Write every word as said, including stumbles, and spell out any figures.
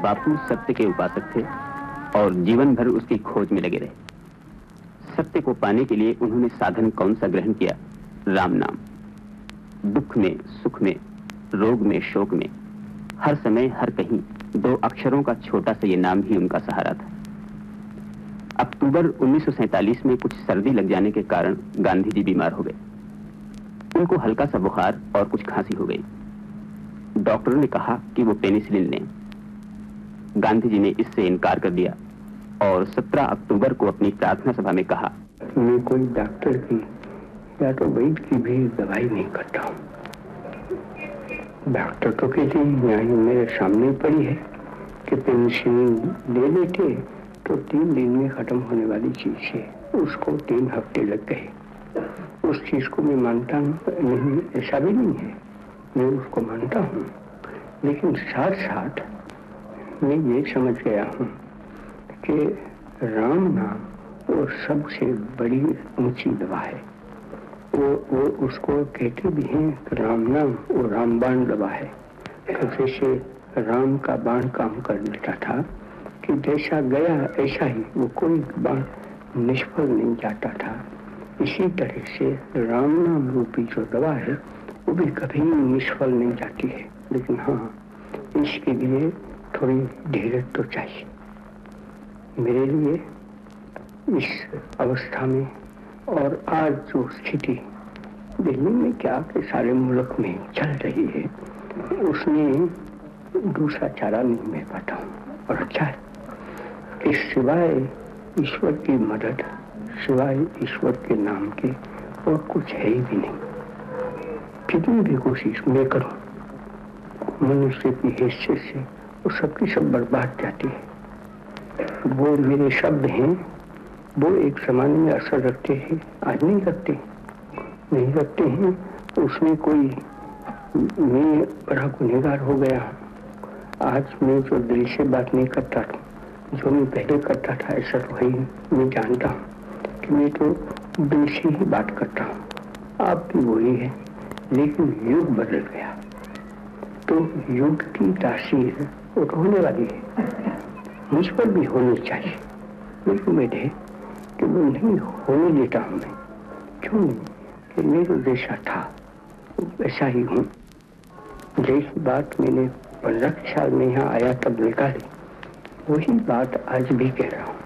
बापू सत्य के उपासक थे और जीवन भर उसकी खोज में लगे रहे। सत्य को पाने के लिए उन्होंने साधन कौन सा ग्रहण किया? राम नाम। दुख में, सुख में, रोग में, शोक में, हर समय हर कहीं दो अक्षरों का छोटा सा ये नाम ही उनका सहारा था। अक्टूबर उन्नीस सौ सैंतालीस में कुछ सर्दी लग जाने के कारण गांधी जी बीमार हो गए। उनको हल्का सा बुखार और कुछ खांसी हो गई। डॉक्टरों ने कहा कि वो पेनिसिलिन लें। गांधी जी ने इससे इनकार कर दिया और सत्रह अक्टूबर को अपनी प्रार्थना सभा में कहा, मैं कोई डॉक्टर की या तो वैद्य की भी दवाई नहीं करता हूँ। डॉक्टर तो कहते हैं, यहाँ मेरे सामने पड़ी है कि पेनिसिलिन ले लेते तो तीन दिन में खत्म होने वाली चीज है, उसको तीन हफ्ते लग गए। उस चीज को मैं मानता नहीं, ऐसा भी नहीं है, मैं उसको मानता हूँ, लेकिन साथ साथ मैं ये समझ गया हूँ कि राम नाम वो सबसे बड़ी ऊंची दवा है। वो वो उसको कहते भी हैं कि राम नाम वो रामबाण दवा है। तो जैसे राम का बाण काम कर देता था कि जैसा गया ऐसा ही वो कोई बाण निष्फल नहीं जाता था, इसी तरह से राम नाम रूपी जो दवा है वो भी कभी निष्फल नहीं जाती है। लेकिन हाँ, इसके लिए थोड़ी धीरज तो चाहिए। मेरे लिए इस अवस्था में और आज जो स्थिति दिल्ली में क्या के सारे मुल्क में चल रही है, उसमें दूसरा चारा नहीं मिल पाता हूँ। और अच्छा है, इस सिवाय ईश्वर की मदद, सिवाय ईश्वर के नाम के और कुछ है ही भी नहीं। कितनी भी कोशिश मैं करूँ, मनुष्य की हैसियत से वो सबकी सब बर्बाद जाती है। वो मेरे शब्द हैं, वो एक जमाने में असर रखते हैं, आज नहीं रखते नहीं रखते हैं। उसमें कोई मैं बड़ा गुनहगार हो गया हूँ। आज मैं जो दिल से बात नहीं करता था, जो मैं पहले करता था, ऐसा तो है ही। मैं जानता हूँ कि मैं तो दिल से ही बात करता हूँ। आप भी वही है, लेकिन युग बदल गया तो युग की तासीर वो तो होने वाली है, मुझ पर भी होनी चाहिए। लेकिन मैं दे कि वो नहीं होने देता हूँ मैं। क्यों नहीं? कि मेरे जैसा था वैसा ही हूँ। जैसी बात मैंने पंद्रह साल में यहाँ आया तब निकाली, वही बात आज भी कह रहा हूँ।